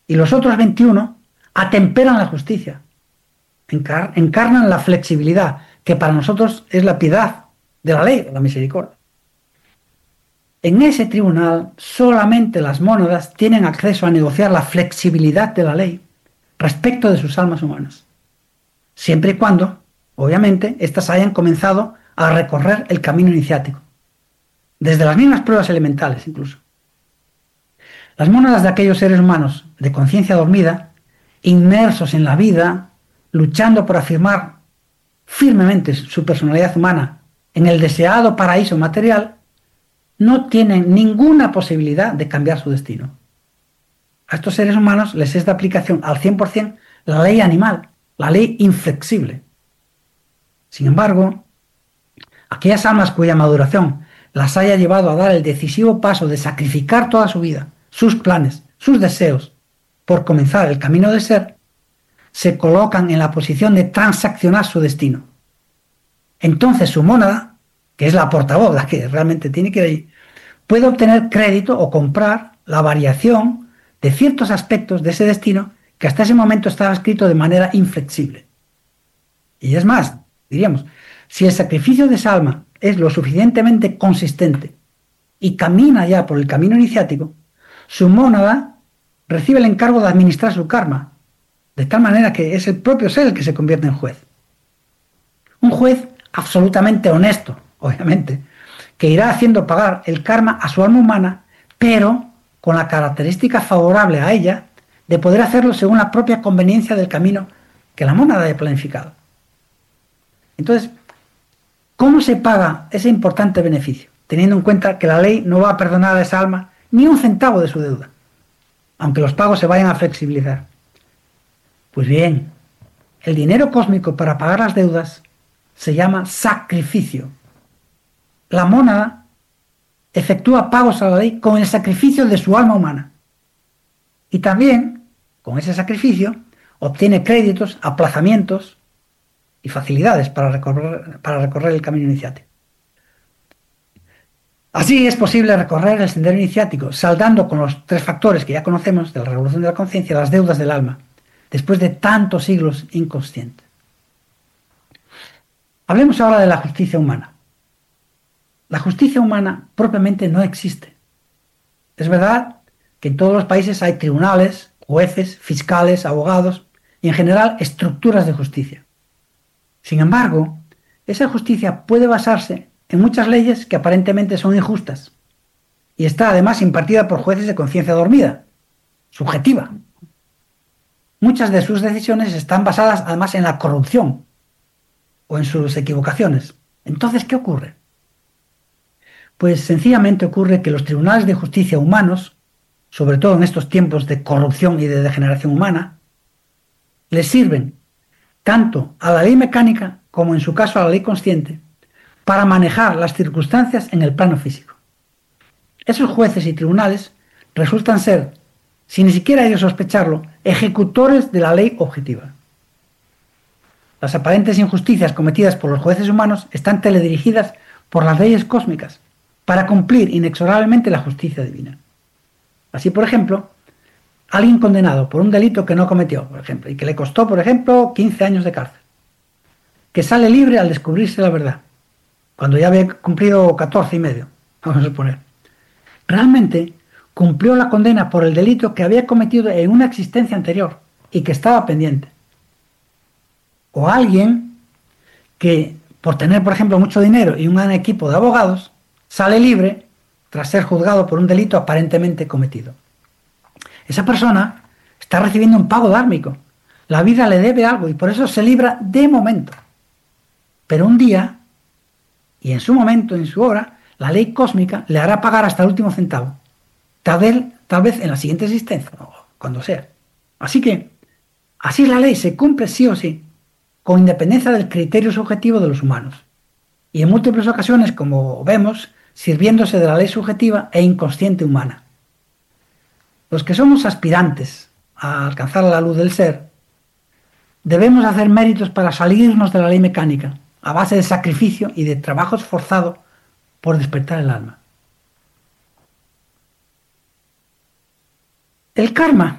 y los otros 21 atemperan la justicia, encarnan la flexibilidad, que para nosotros es la piedad de la ley, la misericordia. En ese tribunal solamente las mónadas tienen acceso a negociar la flexibilidad de la ley respecto de sus almas humanas, siempre y cuando, obviamente, éstas hayan comenzado a recorrer el camino iniciático, desde las mismas pruebas elementales incluso. Las mónadas de aquellos seres humanos de conciencia dormida, inmersos en la vida, luchando por afirmar firmemente su personalidad humana en el deseado paraíso material, no tienen ninguna posibilidad de cambiar su destino. A estos seres humanos les es de aplicación al 100% la ley animal, la ley inflexible. Sin embargo, aquellas almas cuya maduración las haya llevado a dar el decisivo paso de sacrificar toda su vida, sus planes, sus deseos, por comenzar el camino de ser, se colocan en la posición de transaccionar su destino. Entonces su mónada, que es la portavoz, la que realmente tiene que ir ahí, puede obtener crédito o comprar la variación de ciertos aspectos de ese destino que hasta ese momento estaba escrito de manera inflexible. Y es más, diríamos, si el sacrificio de esa alma es lo suficientemente consistente y camina ya por el camino iniciático, su mónada recibe el encargo de administrar su karma, de tal manera que es el propio ser el que se convierte en juez. Un juez absolutamente honesto, obviamente, que irá haciendo pagar el karma a su alma humana, pero con la característica favorable a ella de poder hacerlo según la propia conveniencia del camino que la mónada haya planificado. Entonces, ¿cómo se paga ese importante beneficio? Teniendo en cuenta que la ley no va a perdonar a esa alma ni un centavo de su deuda, aunque los pagos se vayan a flexibilizar. Pues bien, el dinero cósmico para pagar las deudas se llama sacrificio. La mónada efectúa pagos a la ley con el sacrificio de su alma humana. Y también, con ese sacrificio, obtiene créditos, aplazamientos y facilidades para recorrer el camino iniciático. Así es posible recorrer el sendero iniciático, saldando con los 3 factores que ya conocemos de la revolución de la conciencia las deudas del alma, después de tantos siglos inconscientes. Hablemos ahora de la justicia humana. La justicia humana propiamente no existe. Es verdad que en todos los países hay tribunales, jueces, fiscales, abogados y en general estructuras de justicia. Sin embargo, esa justicia puede basarse en muchas leyes que aparentemente son injustas y está además impartida por jueces de conciencia dormida, subjetiva. Muchas de sus decisiones están basadas además en la corrupción o en sus equivocaciones. Entonces, ¿qué ocurre? Pues sencillamente ocurre que los tribunales de justicia humanos, sobre todo en estos tiempos de corrupción y de degeneración humana, les sirven tanto a la ley mecánica como en su caso a la ley consciente para manejar las circunstancias en el plano físico. Esos jueces y tribunales resultan ser, sin ni siquiera ellos sospecharlo, ejecutores de la ley objetiva. Las aparentes injusticias cometidas por los jueces humanos están teledirigidas por las leyes cósmicas para cumplir inexorablemente la justicia divina. Así, por ejemplo, alguien condenado por un delito que no cometió, por ejemplo, y que le costó, por ejemplo, 15 años de cárcel, que sale libre al descubrirse la verdad, cuando ya había cumplido 14 y medio, vamos a suponer. Realmente cumplió la condena por el delito que había cometido en una existencia anterior y que estaba pendiente. O alguien que, por tener, por ejemplo, mucho dinero y un gran equipo de abogados, sale libre tras ser juzgado por un delito aparentemente cometido. Esa persona está recibiendo un pago dármico. La vida le debe algo y por eso se libra de momento. Pero un día, y en su momento, en su hora, la ley cósmica le hará pagar hasta el último centavo. Tal vez en la siguiente existencia, o cuando sea. Así que, así la ley se cumple sí o sí, con independencia del criterio subjetivo de los humanos. Y en múltiples ocasiones, como vemos, sirviéndose de la ley subjetiva e inconsciente humana. Los que somos aspirantes a alcanzar la luz del ser, debemos hacer méritos para salirnos de la ley mecánica, a base de sacrificio y de trabajo esforzado por despertar el alma. El karma